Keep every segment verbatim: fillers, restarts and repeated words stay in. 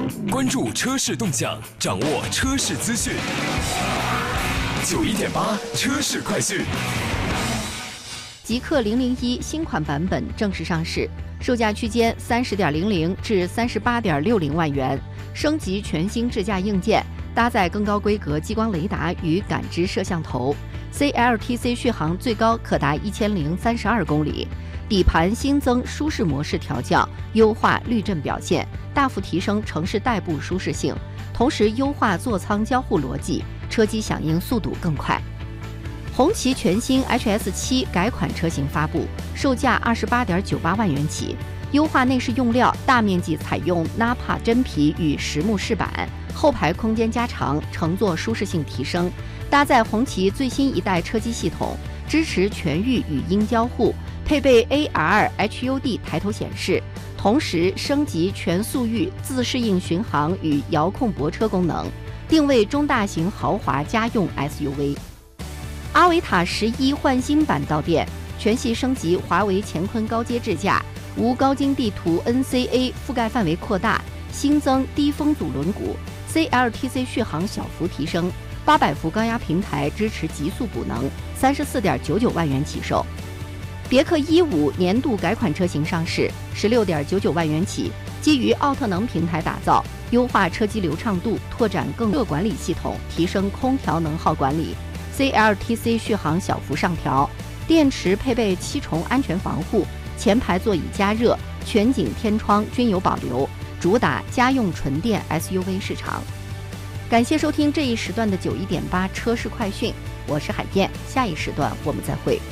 关注车市动向，掌握车市资讯。九一点八车市快讯。 极氪零零一新款版本正式上市，售价区间三十点零零至三十八点六零万元，升级全新智驾硬件，搭载更高规格激光雷达与感知摄像头 ，C L T C 续航最高可达一千零三十二公里。底盘新增舒适模式调教，优化滤震表现，大幅提升城市代步舒适性，同时优化座舱交互逻辑，车机响应速度更快。红旗全新 H S 七 改款车型发布，售价二十八点九八万元起，优化内饰用料，大面积采用 Nappa 真皮与实木饰板，后排空间加长，乘坐舒适性提升，搭载红旗最新一代车机系统，支持全域语音交互，配备 A R H U D 抬头显示，同时升级全速域自适应巡航与遥控泊车功能，定位中大型豪华家用 S U V。阿维塔十一换新版到店，全系升级华为乾坤高阶智驾，无高精地图 N C A 覆盖范围扩大，新增低风阻轮毂 ，C L T C 续航小幅提升，八百伏高压平台支持极速补能，三十四点九九万元起售。别克一五年度改款车型上市，十六点九九万元起，基于奥特能平台打造，优化车机流畅度，拓展更热管理系统，提升空调能耗管理。C L T C 续航小幅上调，电池配备七重安全防护，前排座椅加热，全景天窗均有保留，主打家用纯电 S U V 市场。感谢收听这一时段的九一点八车市快讯，我是海燕，下一时段我们再会。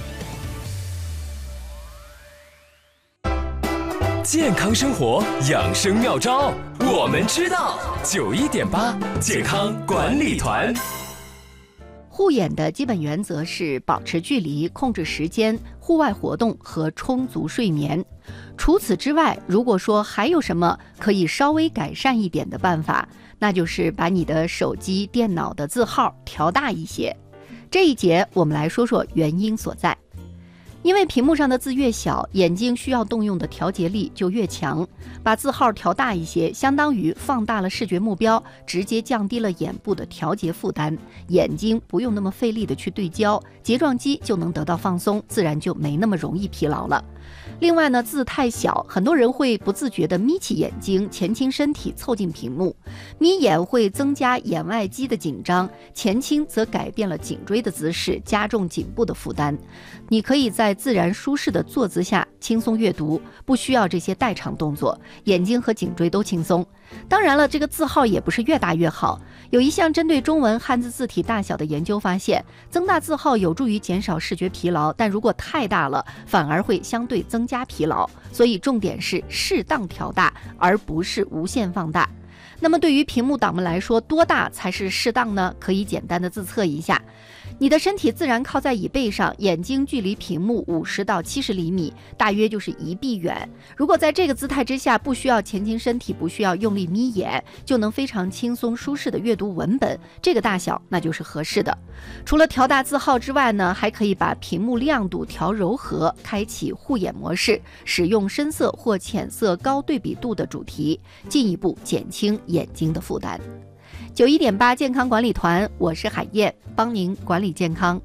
健康生活养生妙招，我们知道。九一点八健康管理团。 护眼的基本原则是保持距离、控制时间、户外活动和充足睡眠。除此之外，如果说还有什么可以稍微改善一点的办法，那就是把你的手机、电脑的字号调大一些。这一节我们来说说原因所在。因为屏幕上的字越小，眼睛需要动用的调节力就越强，把字号调大一些，相当于放大了视觉目标，直接降低了眼部的调节负担，眼睛不用那么费力的去对焦，睫状肌就能得到放松，自然就没那么容易疲劳了。另外呢，字太小，很多人会不自觉地眯起眼睛，前倾身体凑近屏幕，眯眼会增加眼外肌的紧张，前倾则改变了颈椎的姿势，加重颈部的负担。你可以在自然舒适的坐姿下轻松阅读，不需要这些代偿动作，眼睛和颈椎都轻松。当然了，这个字号也不是越大越好。有一项针对中文汉字字体大小的研究发现，增大字号有助于减少视觉疲劳，但如果太大了，反而会相对增加疲劳。所以重点是适当调大，而不是无限放大。那么对于屏幕党们来说，多大才是适当呢？可以简单的自测一下。你的身体自然靠在椅背上，眼睛距离屏幕五十到七十厘米，大约就是一臂远。如果在这个姿态之下，不需要前倾身体，不需要用力眯眼，就能非常轻松舒适的阅读文本，这个大小那就是合适的。除了调大字号之外呢，还可以把屏幕亮度调柔和，开启护眼模式，使用深色或浅色高对比度的主题，进一步减轻眼睛的负担。九一点八健康管理团，我是海燕，帮您管理健康。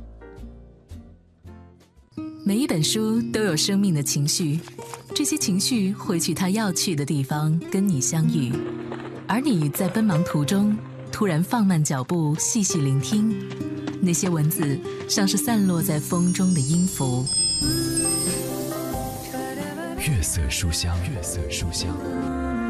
每一本书都有生命的情绪，这些情绪会去它要去的地方跟你相遇，而你在奔忙途中突然放慢脚步，细细聆听，那些文字像是散落在风中的音符。 月色书香，月色书香。